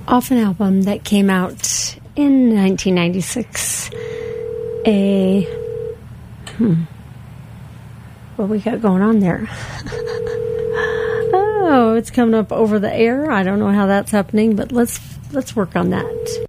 off an album that came out in 1996. What we got going on there? Oh, it's coming up over the air. I don't know how that's happening, but let's work on that.